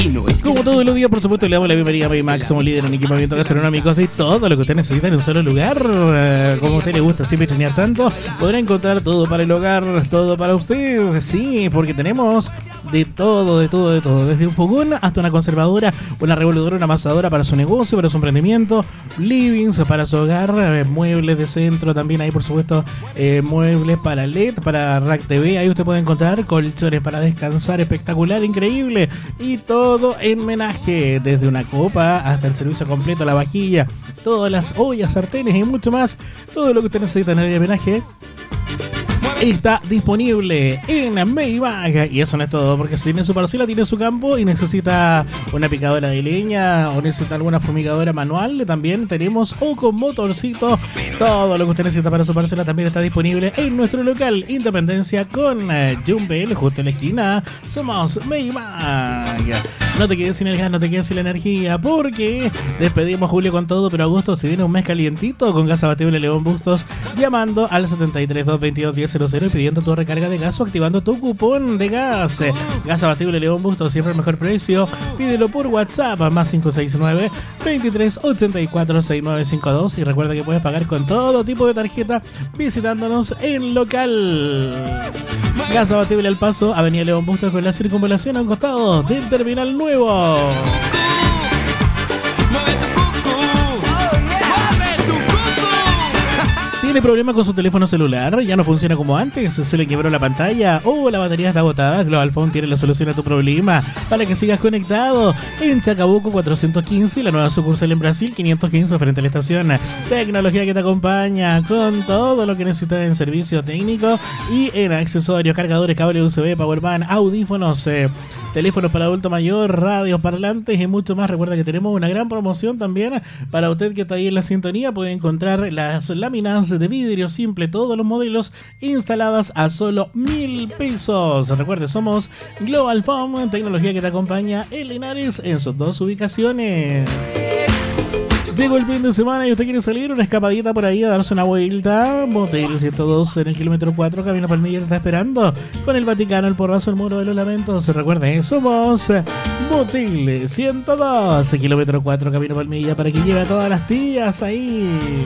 Como todos los días, por supuesto, le damos la bienvenida a Baymax. Somos líderes en equipamientos gastronómicos de todo lo que usted necesita en un solo lugar. Como a usted le gusta siempre tener tanto, podrá encontrar todo para el hogar, todo para usted. Sí, porque tenemos de todo. Desde un fogón hasta una conservadora, una revolvedora, una amasadora para su negocio, para su emprendimiento, livings para su hogar, muebles de centro. También hay, por supuesto, muebles para LED, para Rack TV. Ahí usted puede encontrar colchones para descansar, espectacular, increíble. Y todo en menaje, desde una copa hasta el servicio completo, la vajilla, todas las ollas, sartenes y mucho más. Todo lo que usted necesita en el menaje está disponible en Maybach. Y eso no es todo, porque si tiene su parcela, tiene su campo y necesita una picadora de leña o necesita alguna fumigadora manual, también tenemos, o con motorcito. Todo lo que usted necesita para su parcela también está disponible en nuestro local Independencia con Jumbel, justo en la esquina. Somos Maybach. No te quedes sin el gas, no te quedes sin la energía, porque despedimos julio con todo, pero agosto se viene un mes calientito con gas abatible León Bustos, llamando al 73-222-1000 y pidiendo tu recarga de gas o activando tu cupón de gas. Gas abatible León Bustos, siempre el mejor precio. Pídelo por WhatsApp a más 569-2384-6952 y recuerda que puedes pagar con todo tipo de tarjeta visitándonos en local. Gas abatible al paso, Avenida León Bustos con la circunvalación a un costado del terminal nuevo. ¿Tiene problemas con su teléfono celular? ¿Ya no funciona como antes? ¿Se le quebró la pantalla? ¿O la batería está agotada? Global Phone tiene la solución a tu problema para que sigas conectado. En Chacabuco 415 y la nueva sucursal en Brasil 515 frente a la estación. Tecnología que te acompaña con todo lo que necesitas en servicio técnico y en accesorios, cargadores, cable USB, powerbank, audífonos, teléfonos para adulto mayor, radios, parlantes y mucho más. Recuerda que tenemos una gran promoción también para usted que está ahí en la sintonía. Puede encontrar las láminas de vidrio simple, todos los modelos instaladas a solo 1,000 pesos. Recuerde, somos Global Phone, tecnología que te acompaña en Linares en sus dos ubicaciones. Llegó el fin de semana y usted quiere salir, una escapadita por ahí a darse una vuelta. Motel 102 en el kilómetro 4, Camino Palmilla te está esperando. Con el Vaticano, el Porrazo, el Muro de los Lamentos. Recuerden, somos Motel 102, kilómetro 4, Camino Palmilla, para que lleve a todas las tías ahí.